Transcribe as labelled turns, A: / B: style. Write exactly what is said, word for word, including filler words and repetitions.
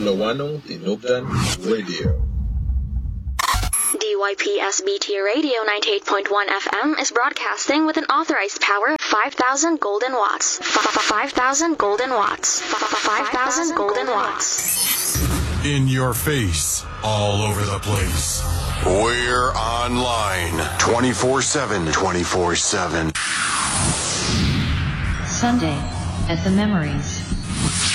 A: Lawano Tinubdan Radio.
B: D Y P S B T Radio ninety-eight point one F M is broadcasting with an authorized power of five thousand golden watts. five thousand golden watts. five thousand golden watts.
C: In your face, all over the place.
D: We're online twenty-four seven, twenty-four seven.
E: Sunday at the Memories.